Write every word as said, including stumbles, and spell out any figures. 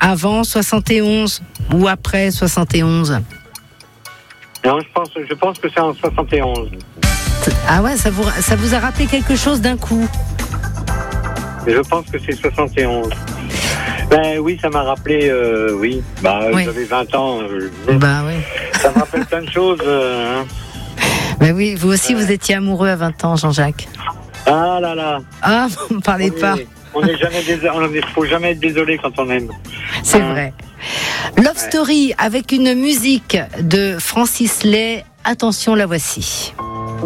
Avant soixante et onze ou après soixante et onze? Non, je pense, je pense que c'est en soixante et onze. Ah ouais, ça vous, ça vous a rappelé quelque chose d'un coup? Je pense que c'est soixante et onze. Ben oui, ça m'a rappelé, euh, oui. Bah, Oui. j'avais vingt ans. Euh, Bah oui. Ça me rappelle plein de choses. Euh, hein. Bah oui, vous aussi, vous étiez amoureux à vingt ans, Jean-Jacques. Ah là là. Ah, vous ne parlez On pas. est- On n'est jamais désolé. Il faut jamais être désolé quand on aime. C'est Hein. vrai. Love Story avec une musique de Francis Lay. Attention, la voici.